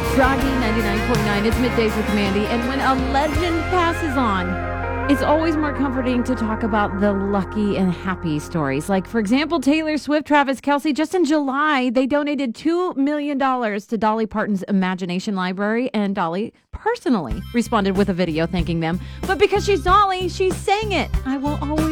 Froggy 99.9. It's Middays with Mandy. And when a legend passes on, it's always more comforting to talk about the lucky and happy stories. Like, for example, Taylor Swift, Travis Kelce. Just in July, they donated $2 million to Dolly Parton's Imagination Library, and Dolly personally responded with a video thanking them. But because she's Dolly, she sang it. I will always